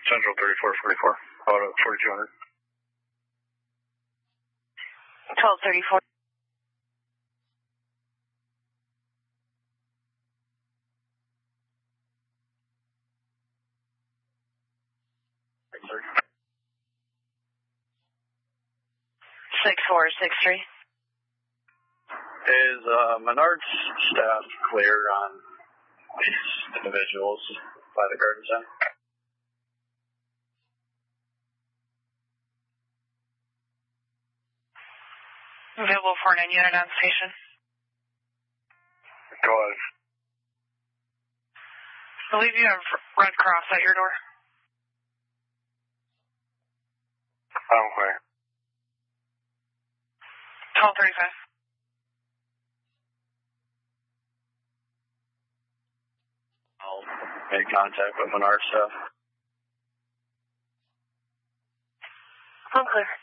Central 3444, out of 4200. 1234. Sorry. 6463. Is Menard's staff clear on these individuals by the garden center? Available for an unit on station. Go ahead. I believe you have Red Cross at your door. I'm clear. 1235. I'll make contact with Menard's staff. I'm clear.